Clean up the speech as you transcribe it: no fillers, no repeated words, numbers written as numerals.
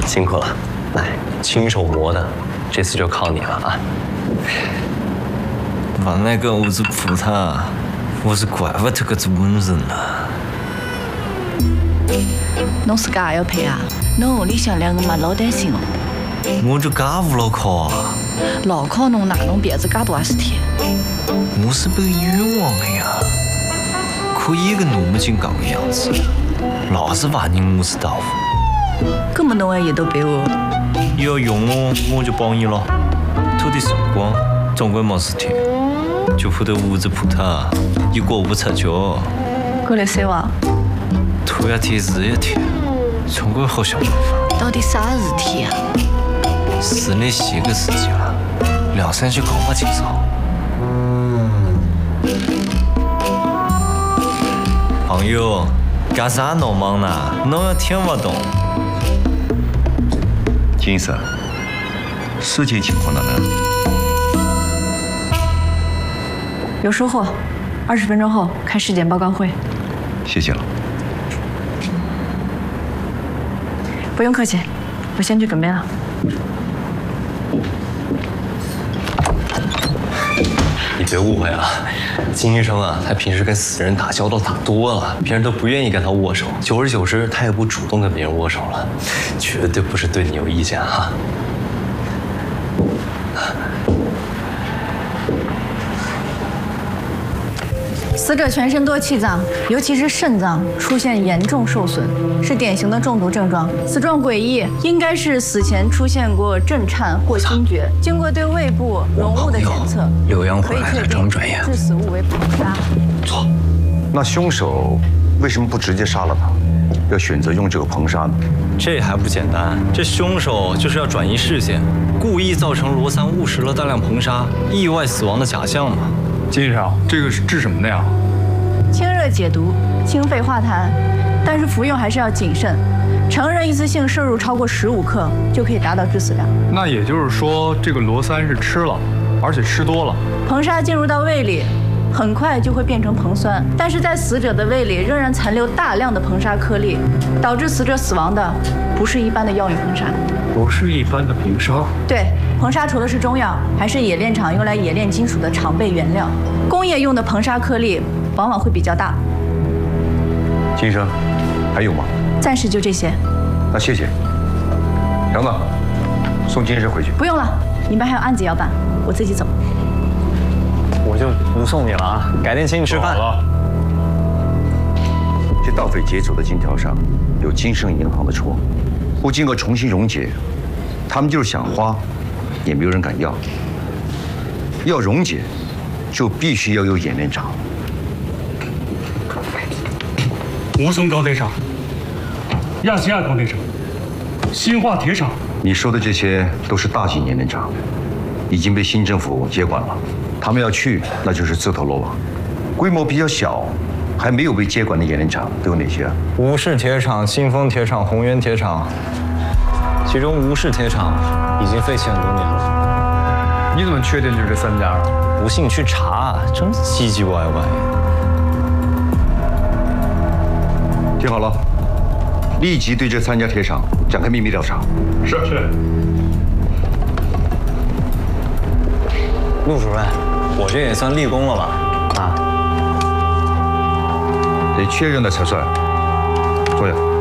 辛苦了，来，亲手磨的，这次就靠你了啊！ 把那个屋子葡萄，我是怪不得个子稳人了。 侬自家也要配啊？侬屋里向两个嘛老担心哦。 我就家务脑壳啊！ 脑壳侬哪能别子介大事体？ 我是被冤枉的呀！可以个那么警告的样子，那是万人我是豆腐。 搿么侬还一道背哦？ 要用我就帮你了，土地送光，总归没事体。就怕这屋子葡萄一过不成就。 过来三娃， 头一天日一天，总归好想办法。 到底啥事体呀？ 是你些个事情了，2、3句搞不清楚。朋友，干啥那么忙呢？侬要听不懂。 金生，事情情况呢？ 有收获，20分钟后开尸检报告会。 谢谢了。 不用客气，我先去准备了。 你别误会啊，金医生啊，他平时跟死人打交道打多了，别人都不愿意跟他握手，久而久之，他也不主动跟别人握手了，绝对不是对你有意见哈。 死者全身多气脏，尤其是肾脏出现严重受损，是典型的中毒症状。死状诡异，应该是死前出现过震颤或惊厥。经过对胃部容物的检测， 柳阳回来了， 可以确定这么专业。 致死物为硼砂。 错。 那凶手为什么不直接杀了他，要选择用这个硼砂呢？ 这还不简单，这凶手就是要转移视线，故意造成罗三误食了大量硼砂，意外死亡的假象嘛。 金医生，这个是治什么的呀？ 清热解毒，清肺化痰，但是服用还是要谨慎。成人一次性摄入超过15克就可以达到致死量。 那也就是说，这个罗三是吃了，而且吃多了。 硼砂进入到胃里，很快就会变成硼酸，但是在死者的胃里仍然残留大量的硼砂颗粒，导致死者死亡的不是一般的药用硼砂， 不是一般的硼砂。 对，硼砂除了是中药，还是冶炼厂用来冶炼金属的常备原料。工业用的硼砂颗粒往往会比较大。 金生，还有吗？ 暂时就这些。 那谢谢。杨子，送金生回去。 不用了，你们还有案子要办，我自己走。 我就不送你了啊，改天请你吃饭。 这盗匪劫走的金条上有金盛银行的戳，不经过重新溶解，他们就是想花，也没有人敢要。要溶解，就必须要有冶炼厂。 吴淞高铁厂、亚细亚高铁厂、新化铁厂。 你说的这些都是大型冶炼厂，已经被新政府接管了。他们要去，那就是自投罗网。规模比较小，还没有被接管的冶炼厂都有哪些啊？ 吴氏铁厂、新丰铁厂、宏源铁厂，其中吴氏铁厂已经废弃很多年了。 你怎么确定就是这3家？ 不信去查，真是唧唧歪歪。 听好了，立即对这3家铁厂展开秘密调查。 是。 陆主任，我这也算立功了吧？啊， 得确认了才算。坐下。